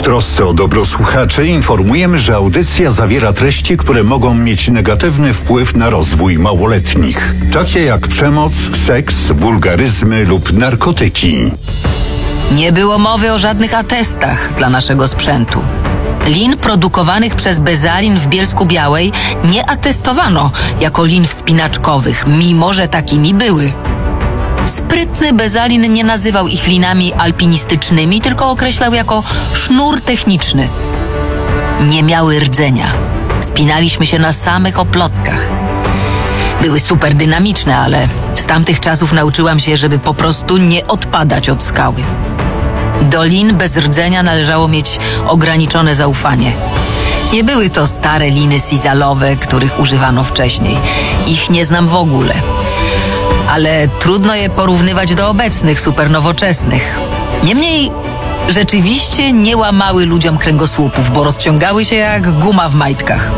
trosce o dobro słuchaczy informujemy, że audycja zawiera treści, które mogą mieć negatywny wpływ na rozwój małoletnich, takie jak przemoc, seks, wulgaryzmy lub narkotyki. Nie było mowy o żadnych atestach dla naszego sprzętu. Lin produkowanych przez Bezalin w Bielsku-Białej nie atestowano jako lin wspinaczkowych, mimo że takimi były. Sprytny Bezalin nie nazywał ich linami alpinistycznymi, tylko określał jako sznur techniczny. Nie miały rdzenia. Wspinaliśmy się na samych oplotkach. Były super dynamiczne, ale z tamtych czasów nauczyłam się, żeby po prostu nie odpadać od skały. Do lin bez rdzenia należało mieć ograniczone zaufanie. Nie były to stare liny sizalowe, których używano wcześniej. Ich nie znam w ogóle. Ale trudno je porównywać do obecnych, supernowoczesnych. Niemniej rzeczywiście nie łamały ludziom kręgosłupów, bo rozciągały się jak guma w majtkach.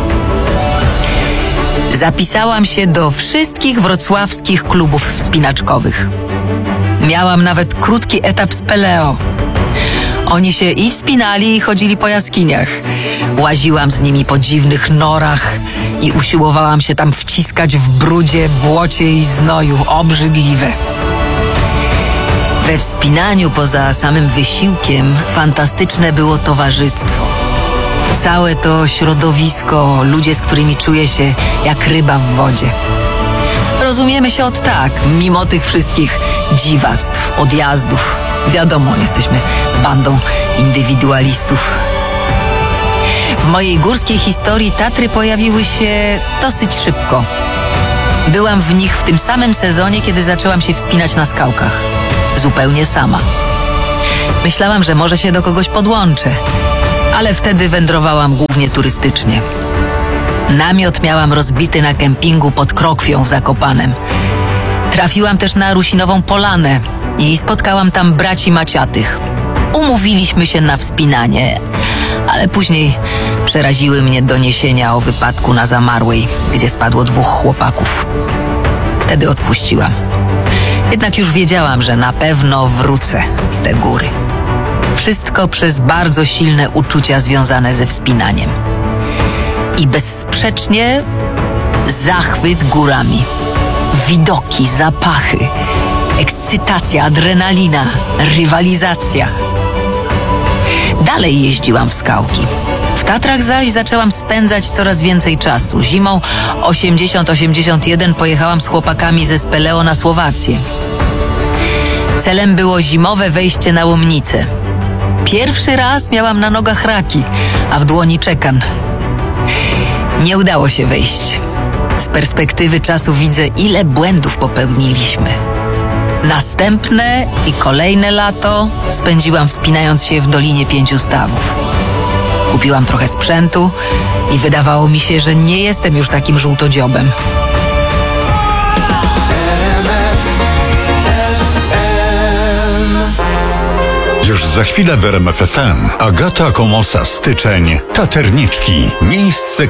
Zapisałam się do wszystkich wrocławskich klubów wspinaczkowych. Miałam nawet krótki etap z Peleo. Oni się i wspinali, i chodzili po jaskiniach. Łaziłam z nimi po dziwnych norach i usiłowałam się tam wciskać w brudzie, błocie i znoju. Obrzydliwe. We wspinaniu poza samym wysiłkiem fantastyczne było towarzystwo. Całe to środowisko, ludzie, z którymi czuję się jak ryba w wodzie. Rozumiemy się od tak, mimo tych wszystkich dziwactw, odjazdów. Wiadomo, jesteśmy bandą indywidualistów. W mojej górskiej historii Tatry pojawiły się dosyć szybko. Byłam w nich w tym samym sezonie, kiedy zaczęłam się wspinać na skałkach. Zupełnie sama. Myślałam, że może się do kogoś podłączę, ale wtedy wędrowałam głównie turystycznie. Namiot miałam rozbity na kempingu pod Krokwią w Zakopanem. Trafiłam też na Rusinową Polanę i spotkałam tam braci Maciatych. Umówiliśmy się na wspinanie, ale później przeraziły mnie doniesienia o wypadku na Zamarłej, gdzie spadło 2 chłopaków. Wtedy odpuściłam. Jednak już wiedziałam, że na pewno wrócę w te góry. Wszystko przez bardzo silne uczucia związane ze wspinaniem. I bezsprzecznie zachwyt górami. Widoki, zapachy, ekscytacja, adrenalina, rywalizacja. Dalej jeździłam w skałki. W Tatrach zaś zaczęłam spędzać coraz więcej czasu. Zimą 80-81 pojechałam z chłopakami ze Speleo na Słowację. Celem było zimowe wejście na Łomnicę. Pierwszy raz miałam na nogach raki, a w dłoni czekan. Nie udało się wejść. Z perspektywy czasu widzę, ile błędów popełniliśmy. Następne i kolejne lato spędziłam wspinając się w Dolinie 5 Stawów. Kupiłam trochę sprzętu i wydawało mi się, że nie jestem już takim żółtodziobem. Już za chwilę w RMF FM. Agata Komosa, Styczeń, Taterniczki. Miejsce,